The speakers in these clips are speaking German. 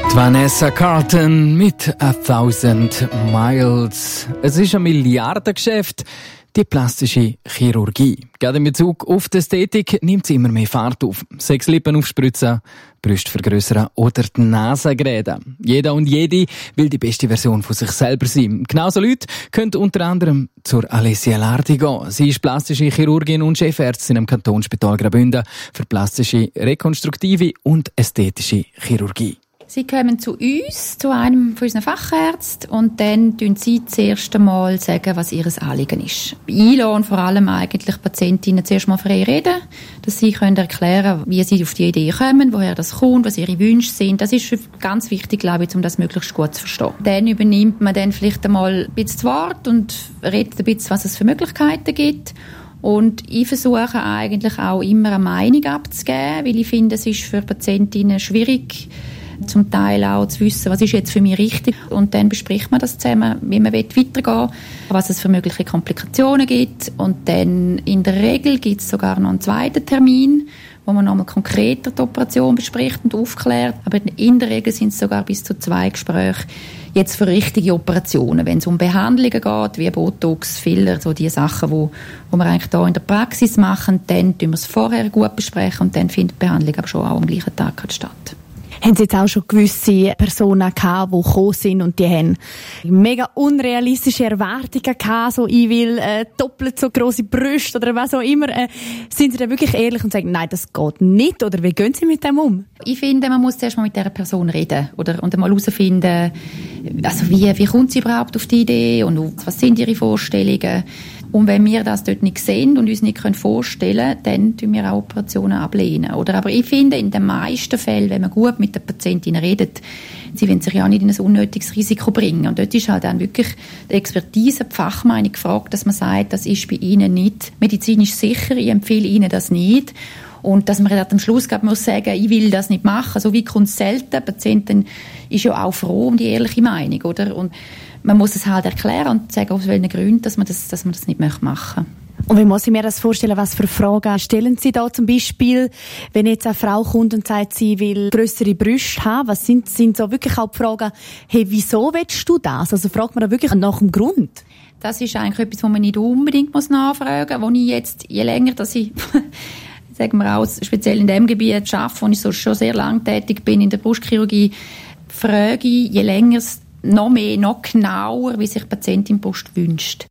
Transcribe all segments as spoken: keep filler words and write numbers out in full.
Vanessa Carlton mit «A Thousand Miles». Es ist ein Milliardengeschäft, die plastische Chirurgie. Gerade in Bezug auf die Ästhetik nimmt sie immer mehr Fahrt auf. Sechs Lippen aufspritzen, Brüste vergrößern oder die Nase gräden. Jeder und jede will die beste Version von sich selber sein. Genauso Leute können unter anderem zur Alessia Lardi gehen. Sie ist plastische Chirurgin und Chefärztin im Kantonsspital Graubünden für plastische, rekonstruktive und ästhetische Chirurgie. Sie kommen zu uns, zu einem von unseren Fachärzten, und dann sagen sie zuerst einmal, sagen, was ihr Anliegen ist. Einladen vor allem eigentlich Patientinnen zuerst mal frei reden, dass sie können erklären, wie sie auf die Idee kommen, woher das kommt, was ihre Wünsche sind. Das ist ganz wichtig, glaube ich, um das möglichst gut zu verstehen. Dann übernimmt man dann vielleicht einmal ein bisschen das Wort und redet ein bisschen, was es für Möglichkeiten gibt. Und ich versuche eigentlich auch immer eine Meinung abzugeben, weil ich finde, es ist für Patientinnen schwierig, zum Teil auch zu wissen, was ist jetzt für mich richtig. Und dann bespricht man das zusammen, wie man weitergehen will, was es für mögliche Komplikationen gibt. Und dann in der Regel gibt es sogar noch einen zweiten Termin, wo man nochmal konkreter die Operation bespricht und aufklärt. Aber in der Regel sind es sogar bis zu zwei Gespräche jetzt für richtige Operationen. Wenn es um Behandlungen geht, wie Botox, Filler, so die Sachen, wo, wo wir eigentlich hier in der Praxis machen, dann tun wir es vorher gut besprechen und dann findet die Behandlung aber schon auch am gleichen Tag statt. Haben Sie jetzt auch schon gewisse Personen gehabt, die gekommen sind und die haben mega unrealistische Erwartungen gehabt, so ich will äh, doppelt so grosse Brüste oder was auch immer. Äh, sind Sie da wirklich ehrlich und sagen, nein, das geht nicht? Oder wie gehen Sie mit dem um? Ich finde, man muss zuerst mal mit dieser Person reden oder, und mal herausfinden, also wie, wie kommt sie überhaupt auf die Idee und was sind ihre Vorstellungen. Und wenn wir das dort nicht sehen und uns nicht vorstellen können, dann tun wir auch Operationen ablehnen. Oder, aber ich finde, in den meisten Fällen, wenn man gut mit der Patientin redet, sie wollen sich ja auch nicht in ein unnötiges Risiko bringen. Und dort ist halt dann wirklich die Expertise, die Fachmeinung gefragt, dass man sagt, das ist bei Ihnen nicht medizinisch sicher, ich empfehle Ihnen das nicht. Und dass man dann am Schluss muss sagen, ich will das nicht machen. So wie kommt es selten. Die Patientin ist ja auch froh um die ehrliche Meinung, oder? Und man muss es halt erklären und sagen, aus welchen Gründen, dass man das, dass man das nicht machen möchte. Und wie muss ich mir das vorstellen, was für Fragen stellen Sie da zum Beispiel, wenn jetzt eine Frau kommt und sagt, sie will grössere Brüste haben, was sind, sind so wirklich auch die Fragen, hey, wieso willst du das? Also fragt man da wirklich nach dem Grund? Das ist eigentlich etwas, was man nicht unbedingt muss nachfragen muss, wo ich jetzt, je länger, dass ich sagen wir auch, speziell in dem Gebiet arbeite, wo ich so schon sehr lang tätig bin in der Brustchirurgie, frage ich, je länger es noch mehr, noch genauer, wie sich die Patientin Brust wünscht.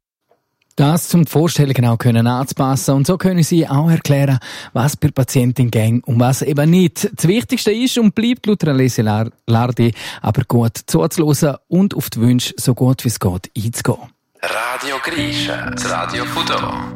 Das zum Vorstellen genau können anzupassen und so können Sie auch erklären, was bei der Patientin geht und was eben nicht. Das Wichtigste ist und bleibt laut Alessia Lardi aber gut zuzuhören und auf die Wünsche so gut wie es geht einzugehen. Radio Grisha, das Radio von hier.